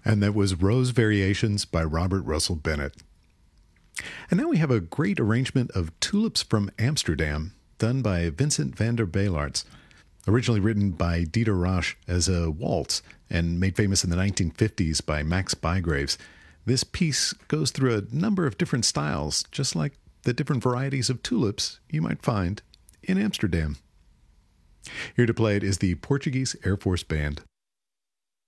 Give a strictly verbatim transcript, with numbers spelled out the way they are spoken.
And that was Rose Variations by Robert Russell Bennett. And now we have a great arrangement of Tulips from Amsterdam, done by Vincent van der Beelarts. Originally written by Dieter Rausch as a waltz and made famous in the nineteen fifties by Max Bygraves, this piece goes through a number of different styles, just like the different varieties of tulips you might find in Amsterdam. Here to play it is the Portuguese Air Force Band.